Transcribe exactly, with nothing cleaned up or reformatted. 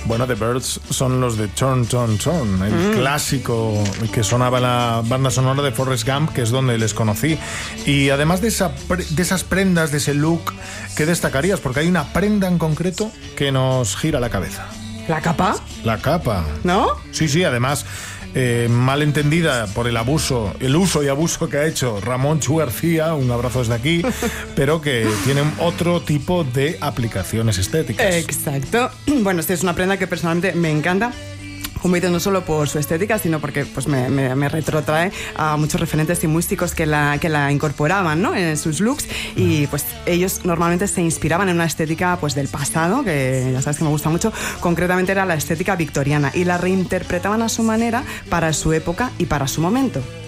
Bueno, The Byrds son los de Turn, Turn, Turn, el mm. clásico que sonaba en la banda sonora de Forrest Gump, que es donde les conocí. Y además de, esa, de esas prendas, de ese look, ¿qué destacarías? Porque hay una prenda en concreto que nos gira la cabeza. ¿La capa? La capa. ¿No? Sí, sí, además... Eh, mal entendida por el abuso, el uso y abuso que ha hecho Ramón Chu García, un abrazo desde aquí, pero que tienen otro tipo de aplicaciones estéticas. Exacto. Bueno, esta es una prenda que personalmente me encanta. Como dices, no solo por su estética, sino porque pues, me, me, me retrotrae a muchos referentes cineísticos que la, que la incorporaban, ¿no?, en sus looks, y pues ellos normalmente se inspiraban en una estética pues, del pasado, que ya sabes que me gusta mucho. Concretamente era la estética victoriana, y la reinterpretaban a su manera para su época y para su momento.